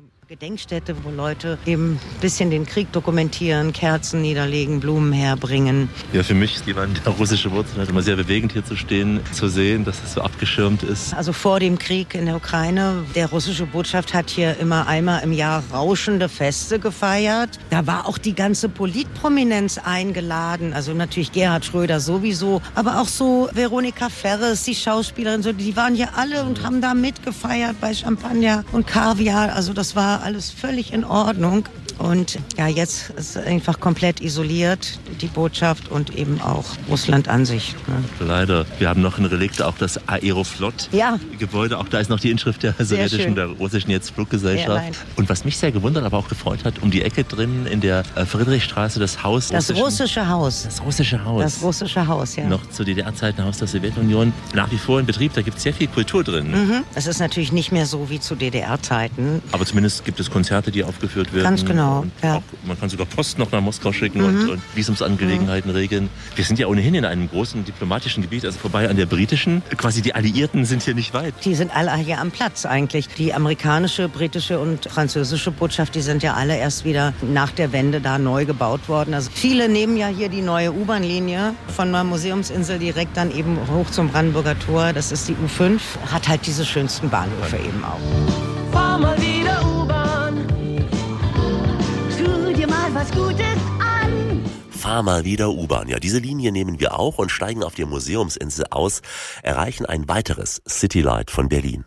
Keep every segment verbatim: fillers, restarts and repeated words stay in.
Gedenkstätte, wo Leute eben ein bisschen den Krieg dokumentieren, Kerzen niederlegen, Blumen herbringen. Ja, für mich ist die Wand der russische Wurzeln halt immer sehr bewegend, hier zu stehen, zu sehen, dass es so abgeschirmt ist. Also vor dem Krieg in der Ukraine, der russische Botschaft hat hier immer einmal im Jahr rauschende Feste gefeiert. Da war auch die ganze Politprominenz eingeladen, also natürlich Gerhard Schröder sowieso, aber auch so Veronika Ferres, die Schauspielerin, so, die waren hier alle und haben da mitgefeiert bei Champagner und Kaviar. Also das war alles völlig in Ordnung. Und ja, jetzt ist einfach komplett isoliert, die Botschaft und eben auch Russland an sich. Ne? Leider. Wir haben noch ein Relikt, auch das Aeroflot-Gebäude. Ja. Auch da ist noch die Inschrift der sowjetischen, der russischen jetzt Fluggesellschaft. Airline. Und was mich sehr gewundert, aber auch gefreut hat, um die Ecke drin in der Friedrichstraße das Haus. Das russische Haus. Das russische Haus. Das russische Haus, ja. Noch zu D D R-Zeiten Haus der Sowjetunion. Nach wie vor in Betrieb, da gibt es sehr viel Kultur drin. Mhm. Das ist natürlich nicht mehr so wie zu D D R-Zeiten. Aber zumindest gibt es Konzerte, die aufgeführt werden. Ganz genau. Und ja. auch, man kann sogar Post noch nach Moskau schicken Mhm. und, und Visumsangelegenheiten mhm. regeln. Wir sind ja ohnehin in einem großen diplomatischen Gebiet, also vorbei an der britischen. Quasi die Alliierten sind hier nicht weit. Die sind alle hier am Platz eigentlich. Die amerikanische, britische und französische Botschaft, die sind ja alle erst wieder nach der Wende da neu gebaut worden. Also viele nehmen ja hier die neue U-Bahn-Linie von der Museumsinsel direkt dann eben hoch zum Brandenburger Tor. Das ist die U fünf. Hat halt diese schönsten Bahnhöfe ja. eben auch. Fahr mal wieder U-Bahn. Tu dir mal was Gutes an. Fahr mal wieder U-Bahn. Ja, diese Linie nehmen wir auch und steigen auf der Museumsinsel aus, erreichen ein weiteres Citylight von Berlin.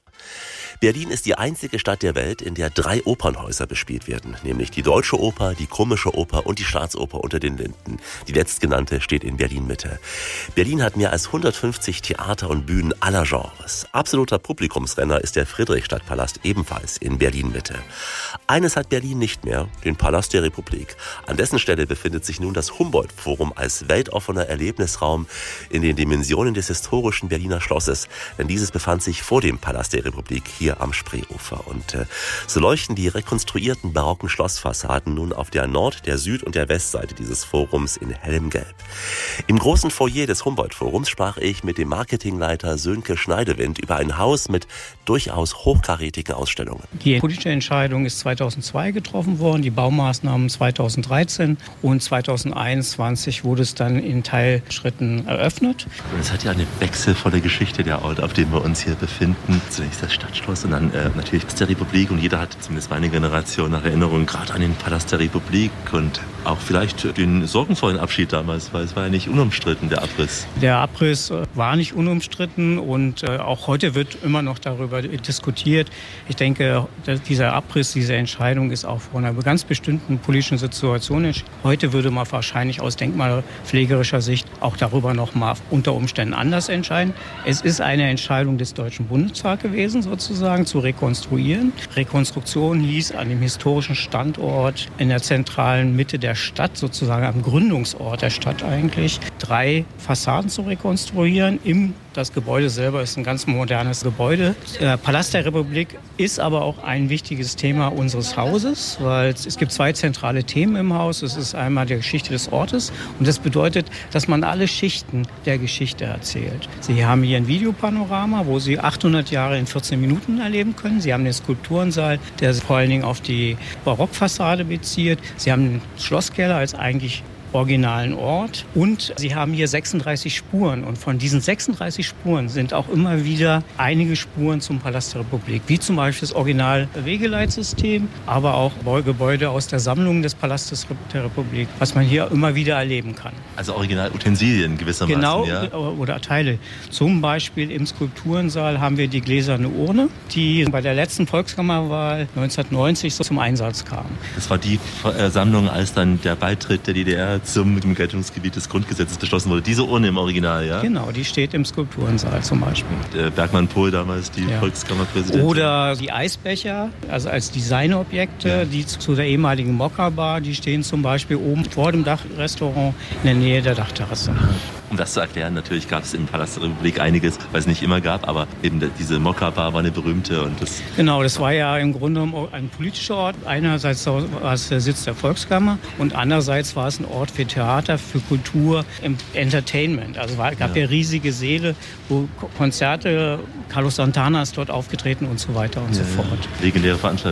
Berlin ist die einzige Stadt der Welt, in der drei Opernhäuser bespielt werden, nämlich die Deutsche Oper, die Komische Oper und die Staatsoper unter den Linden. Die letztgenannte steht in Berlin-Mitte. Berlin hat mehr als hundertfünfzig Theater und Bühnen aller Genres. Absoluter Publikumsrenner ist der Friedrichstadtpalast ebenfalls in Berlin-Mitte. Eines hat Berlin nicht mehr, den Palast der Republik. An dessen Stelle befindet sich nun das Humboldt-Forum als weltoffener Erlebnisraum in den Dimensionen des historischen Berliner Schlosses. Denn dieses befand sich vor dem Palast der Republik hier am Spreeufer. Und äh, so leuchten die rekonstruierten barocken Schlossfassaden nun auf der Nord-, der Süd- und der Westseite dieses Forums in hellem Gelb. Im großen Foyer des Humboldt-Forums sprach ich mit dem Marketingleiter Sönke Schneidewind über ein Haus mit durchaus hochkarätigen Ausstellungen. Die politische Entscheidung ist zweitausendzwei getroffen worden, die Baumaßnahmen zweitausenddreizehn und zweitausendeinundzwanzig wurde es dann in Teilschritten eröffnet. Und es hat ja eine wechselvolle Geschichte, der Ort, auf dem wir uns hier befinden. Zunächst das Stadtschloss und dann äh, natürlich das der Republik. Und jeder hat, zumindest meine Generation, nach Erinnerung gerade an den Palast der Republik und auch vielleicht den sorgenvollen Abschied damals, weil es war ja nicht unumstritten, der Abriss. Der Abriss war nicht unumstritten und äh, auch heute wird immer noch darüber diskutiert. Ich denke, dieser Abriss, diese Entscheidung ist auch vor einer ganz bestimmten politischen Situation entschieden. Heute würde man wahrscheinlich aus denkmalpflegerischer Sicht auch darüber noch mal unter Umständen anders entscheiden. Es ist eine Entscheidung des Deutschen Bundestags gewesen, sozusagen, zu rekonstruieren. Rekonstruktion hieß, an dem historischen Standort in der zentralen Mitte der Stadt, sozusagen am Gründungsort der Stadt eigentlich, drei Fassaden zu rekonstruieren. Im Das Gebäude selber ist ein ganz modernes Gebäude. Der Palast der Republik ist aber auch ein wichtiges Thema unseres Hauses, weil es gibt zwei zentrale Themen im Haus. Es ist einmal die Geschichte des Ortes und das bedeutet, dass man alle Schichten der Geschichte erzählt. Sie haben hier ein Videopanorama, wo Sie achthundert Jahre in vierzehn Minuten erleben können. Sie haben den Skulpturensaal, der vor allen Dingen auf die Barockfassade bezieht. Sie haben den Schlosskeller als eigentlich originalen Ort und Sie haben hier sechsunddreißig Spuren und von diesen sechsunddreißig Spuren sind auch immer wieder einige Spuren zum Palast der Republik, wie zum Beispiel das Original Wegeleitsystem, aber auch Gebäude aus der Sammlung des Palastes der Republik, was man hier immer wieder erleben kann. Also Originalutensilien gewissermaßen, genau, ja? Oder Teile. Zum Beispiel im Skulpturensaal haben wir die gläserne Urne, die bei der letzten Volkskammerwahl neunzehnhundertneunzig so zum Einsatz kam. Das war die Sammlung, als dann der Beitritt der D D R zum Geltungsgebiet des Grundgesetzes beschlossen wurde. Diese Urne im Original, ja? Genau, die steht im Skulpturensaal zum Beispiel. Der Bergmann-Pohl damals, die ja. Volkskammerpräsidentin. Oder die Eisbecher, also als Designobjekte, ja. die zu der ehemaligen Mokka-Bar, die stehen zum Beispiel oben vor dem Dachrestaurant in der Nähe der Dachterrasse. Um das zu erklären, natürlich gab es im Palast der Republik einiges, was es nicht immer gab, aber eben diese Mokka-Bar war eine berühmte. Und das genau, das war ja im Grunde genommen ein politischer Ort. Einerseits war es der Sitz der Volkskammer und andererseits war es ein Ort für Theater, für Kultur, im Entertainment. Also es gab ja. ja riesige Säle, wo Konzerte, Carlos Santana ist dort aufgetreten und so weiter und ja, so fort. Legendäre Veranstaltungen.